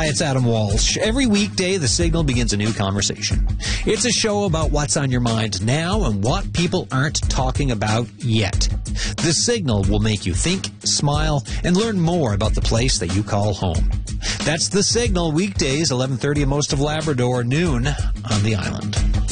Hi, it's Adam Walsh. Every weekday, The Signal begins a new conversation. It's a show about what's on your mind now and what people aren't talking about yet. The Signal will make you think, smile, and learn more about the place that you call home. That's The Signal, weekdays, 11:30 in most of Labrador, noon on the island.